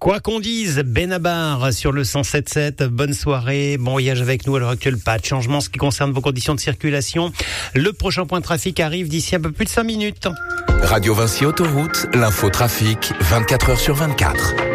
Quoi qu'on dise, Benabar sur le 107.7, bonne soirée, bon voyage avec nous à l'heure actuelle, pas de changement en ce qui concerne vos conditions de circulation. Le prochain point de trafic arrive d'ici un peu plus de 5 minutes. Radio Vinci Autoroute, l'info trafic, 24 heures sur 24.